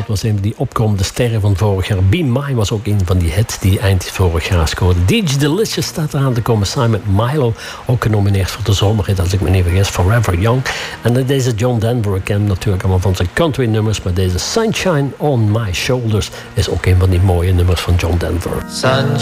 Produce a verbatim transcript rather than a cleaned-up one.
dat was een van die opkomende sterren van vorig jaar. Be Mine was ook een van die hits die eind vorig jaar scoorde. D J Delicious staat eraan te komen samen met Milo. Ook genomineerd voor de zomerhit, als ik me niet vergis. Forever Young. En deze John Denver, ik ken hem natuurlijk allemaal van zijn country nummers. Maar deze Sunshine on My Shoulders is ook een van die mooie nummers van John Denver. Sunshine